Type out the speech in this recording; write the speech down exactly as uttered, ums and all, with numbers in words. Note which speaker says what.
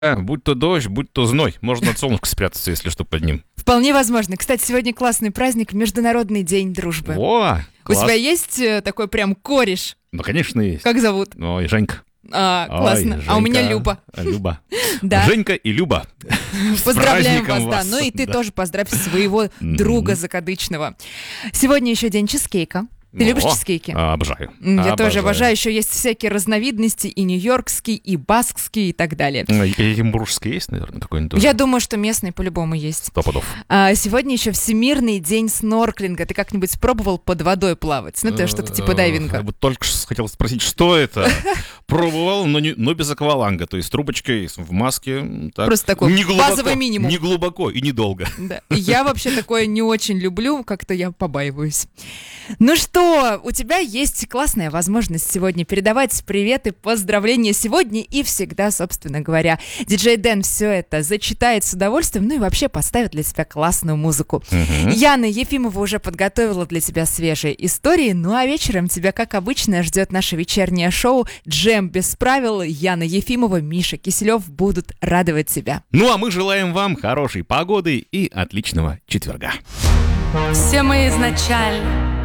Speaker 1: А, будь то дождь, будь то зной. Можно от солнышка спрятаться, если что, под ним.
Speaker 2: Вполне возможно. Кстати, сегодня классный праздник, Международный день дружбы.
Speaker 1: О,
Speaker 2: У тебя есть э, такой прям кореш?
Speaker 1: Ну, конечно, есть.
Speaker 2: Как зовут?
Speaker 1: Ой, Женька.
Speaker 2: А, классно.
Speaker 1: Ой,
Speaker 2: а у меня
Speaker 1: Женька.
Speaker 2: Люба.
Speaker 1: Люба.
Speaker 2: Да.
Speaker 1: Женька и Люба. С
Speaker 2: Поздравляем вас,
Speaker 1: праздником
Speaker 2: да.
Speaker 1: вас.
Speaker 2: Ну и ты
Speaker 1: Да.
Speaker 2: тоже поздравь своего друга закадычного. Сегодня еще день чизкейка. Ты
Speaker 1: О,
Speaker 2: любишь чизкейки?
Speaker 1: а, Обожаю.
Speaker 2: М, Я тоже
Speaker 1: Обожаю.
Speaker 2: обожаю. Еще есть всякие разновидности, и нью-йоркский, и баскский, и так далее.
Speaker 1: Ну, и Екатеринбургский есть, наверное, какой-нибудь тоже?
Speaker 2: Я думаю, что местные по-любому есть.
Speaker 1: Сто пудов.
Speaker 2: А сегодня еще Всемирный день снорклинга. Ты как-нибудь пробовал под водой плавать? Ну, это что-то типа
Speaker 1: Я
Speaker 2: дайвинга.
Speaker 1: вот только что хотел спросить, что это? Пробовал, но, не, но без акваланга, то есть с трубочкой, в маске. Так.
Speaker 2: Просто такой
Speaker 1: Не глубоко,
Speaker 2: базовый минимум.
Speaker 1: Не глубоко и недолго.
Speaker 2: Да. Я вообще такое не очень люблю, как-то я побаиваюсь. Ну что, у тебя есть классная возможность сегодня передавать приветы, поздравления сегодня и всегда, собственно говоря. Диджей Дэн все это зачитает с удовольствием, ну и вообще поставит для тебя классную музыку.
Speaker 1: Мгм.
Speaker 2: Яна Ефимова уже подготовила для тебя свежие истории, ну а вечером тебя, как обычно, ждет наше вечернее шоу «Джем без правил». Яна Ефимова, Миша Киселев будут радовать тебя.
Speaker 1: Ну а мы желаем вам хорошей погоды и отличного четверга.
Speaker 3: Все мы изначально